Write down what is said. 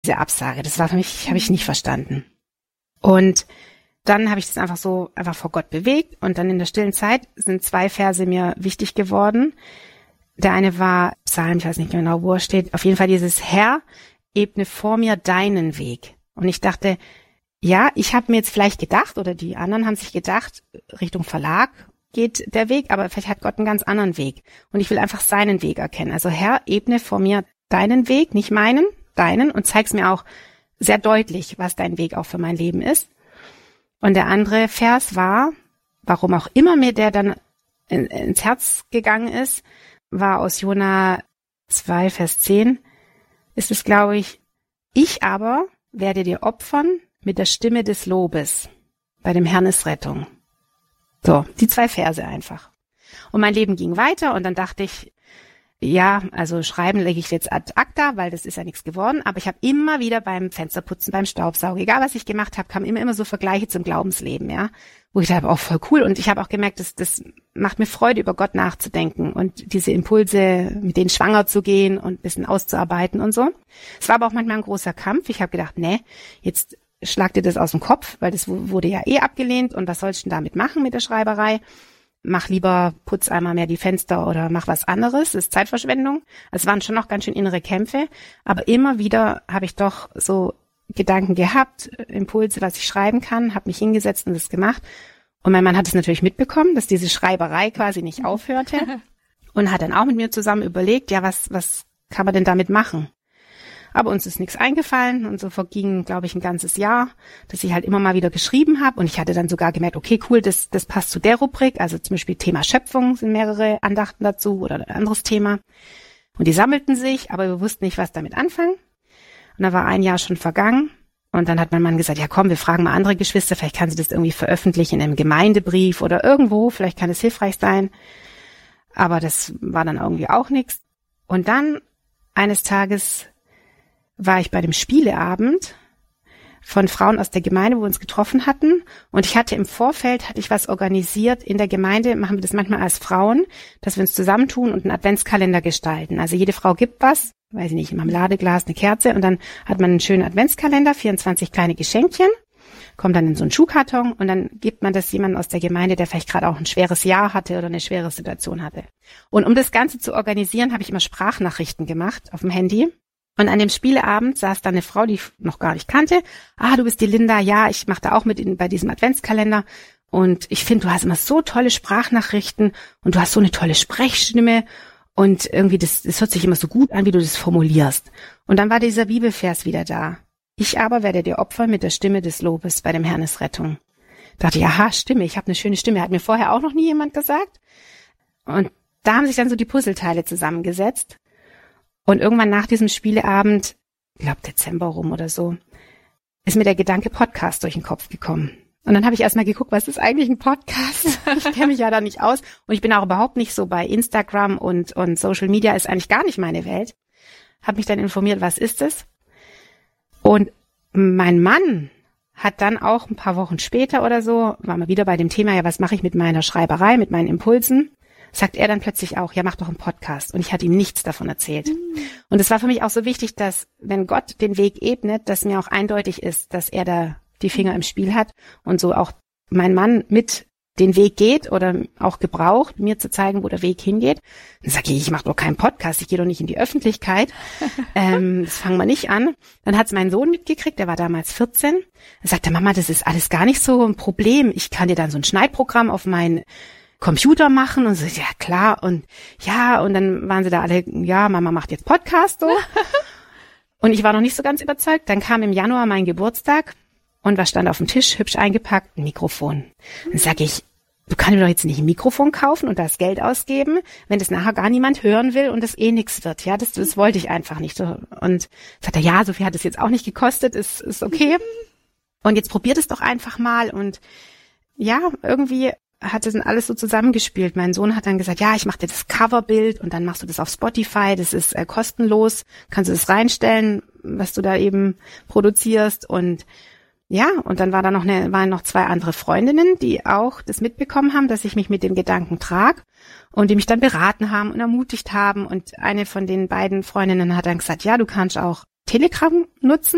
diese Absage. Das war für mich, habe ich nicht verstanden. Und dann habe ich das einfach vor Gott bewegt und dann in der stillen Zeit sind 2 Verse mir wichtig geworden. Der eine war Psalm, ich weiß nicht genau, wo er steht, auf jeden Fall dieses Herr, ebne vor mir deinen Weg. Und ich dachte, ja, ich habe mir jetzt vielleicht gedacht, oder die anderen haben sich gedacht, Richtung Verlag geht der Weg, aber vielleicht hat Gott einen ganz anderen Weg. Und ich will einfach seinen Weg erkennen. Also Herr, ebne vor mir deinen Weg, nicht meinen, deinen, und zeig's mir auch sehr deutlich, was dein Weg auch für mein Leben ist. Und der andere Vers war, warum auch immer mir der dann ins Herz gegangen ist, war aus Jona 2, Vers 10, ist es, glaube ich, ich aber werde dir opfern mit der Stimme des Lobes. Bei dem Herrn ist Rettung. So, die 2 Verse einfach. Und mein Leben ging weiter und dann dachte ich, ja, also schreiben lege ich jetzt ad acta, weil das ist ja nichts geworden, aber ich habe immer wieder beim Fensterputzen, beim Staubsaugen, egal was ich gemacht habe, kamen immer so Vergleiche zum Glaubensleben, ja, wo ich dachte, auch voll cool, und ich habe auch gemerkt, das macht mir Freude, über Gott nachzudenken und diese Impulse, mit denen schwanger zu gehen und ein bisschen auszuarbeiten und so. Es war aber auch manchmal ein großer Kampf. Ich habe gedacht, nee, jetzt schlag dir das aus dem Kopf, weil das wurde ja abgelehnt und was sollst du denn damit machen mit der Schreiberei? Mach lieber, putz einmal mehr die Fenster oder mach was anderes, das ist Zeitverschwendung. Also es waren schon noch ganz schön innere Kämpfe, aber immer wieder habe ich doch so Gedanken gehabt, Impulse, was ich schreiben kann, habe mich hingesetzt und das gemacht. Und mein Mann hat es natürlich mitbekommen, dass diese Schreiberei quasi nicht aufhörte und hat dann auch mit mir zusammen überlegt, ja, was kann man denn damit machen? Aber uns ist nichts eingefallen und so verging, glaube ich, ein ganzes Jahr, dass ich halt immer mal wieder geschrieben habe und ich hatte dann sogar gemerkt, okay, cool, das passt zu der Rubrik, also zum Beispiel Thema Schöpfung sind mehrere Andachten dazu oder ein anderes Thema und die sammelten sich, aber wir wussten nicht, was damit anfangen und da war ein Jahr schon vergangen und dann hat mein Mann gesagt, ja komm, wir fragen mal andere Geschwister, vielleicht kann sie das irgendwie veröffentlichen in einem Gemeindebrief oder irgendwo, vielleicht kann es hilfreich sein, aber das war dann irgendwie auch nichts und dann eines Tages war ich bei dem Spieleabend von Frauen aus der Gemeinde, wo wir uns getroffen hatten. Und ich hatte im Vorfeld, was organisiert. In der Gemeinde machen wir das manchmal als Frauen, dass wir uns zusammentun und einen Adventskalender gestalten. Also jede Frau gibt was, weiß ich nicht, ein Marmeladeglas, eine Kerze. Und dann hat man einen schönen Adventskalender, 24 kleine Geschenkchen, kommt dann in so einen Schuhkarton und dann gibt man das jemandem aus der Gemeinde, der vielleicht gerade auch ein schweres Jahr hatte oder eine schwere Situation hatte. Und um das Ganze zu organisieren, habe ich immer Sprachnachrichten gemacht auf dem Handy. Und an dem Spieleabend saß da eine Frau, die ich noch gar nicht kannte. Ah, du bist die Linda. Ja, ich mache da auch mit bei diesem Adventskalender. Und ich finde, du hast immer so tolle Sprachnachrichten und du hast so eine tolle Sprechstimme. Und irgendwie, das hört sich immer so gut an, wie du das formulierst. Und dann war dieser Bibelvers wieder da. Ich aber werde dir opfern mit der Stimme des Lobes, bei dem Herrn ist Rettung. Da dachte ich, aha, Stimme, ich habe eine schöne Stimme. Hat mir vorher auch noch nie jemand gesagt. Und da haben sich dann so die Puzzleteile zusammengesetzt. Und irgendwann nach diesem Spieleabend, ich glaube Dezember rum oder so, ist mir der Gedanke Podcast durch den Kopf gekommen. Und dann habe ich erstmal geguckt, was ist eigentlich ein Podcast? Ich kenne mich ja da nicht aus. Und ich bin auch überhaupt nicht so bei Instagram und Social Media ist eigentlich gar nicht meine Welt. Habe mich dann informiert, was ist es? Und mein Mann hat dann auch ein paar Wochen später oder so, waren wir wieder bei dem Thema, ja, was mache ich mit meiner Schreiberei, mit meinen Impulsen? Sagt er dann plötzlich auch, ja, mach doch einen Podcast. Und ich hatte ihm nichts davon erzählt. Und es war für mich auch so wichtig, dass, wenn Gott den Weg ebnet, dass mir auch eindeutig ist, dass er da die Finger im Spiel hat und so auch mein Mann mit den Weg geht oder auch gebraucht, mir zu zeigen, wo der Weg hingeht. Dann sage ich mache doch keinen Podcast, ich gehe doch nicht in die Öffentlichkeit. Das fangen wir nicht an. Dann hat es mein Sohn mitgekriegt, der war damals 14. Er sagte, Mama, das ist alles gar nicht so ein Problem. Ich kann dir dann so ein Schneidprogramm auf meinen Computer machen und so, ja klar und ja und dann waren sie da alle, ja, Mama macht jetzt Podcast so und ich war noch nicht so ganz überzeugt. Dann kam im Januar mein Geburtstag und was stand auf dem Tisch, hübsch eingepackt, ein Mikrofon. Dann sage ich, du kannst mir doch jetzt nicht ein Mikrofon kaufen und das Geld ausgeben, wenn das nachher gar niemand hören will und das nichts wird, ja, das wollte ich einfach nicht. Und sagt er, ja, so viel hat es jetzt auch nicht gekostet, ist okay und jetzt probiert es doch einfach mal und ja, irgendwie hat das dann alles so zusammengespielt. Mein Sohn hat dann gesagt, ja, ich mache dir das Coverbild und dann machst du das auf Spotify, das ist kostenlos, kannst du das reinstellen, was du da eben produzierst und ja, und dann waren noch 2 andere Freundinnen, die auch das mitbekommen haben, dass ich mich mit dem Gedanken trage und die mich dann beraten haben und ermutigt haben und eine von den beiden Freundinnen hat dann gesagt, ja, du kannst auch Telegram nutzen.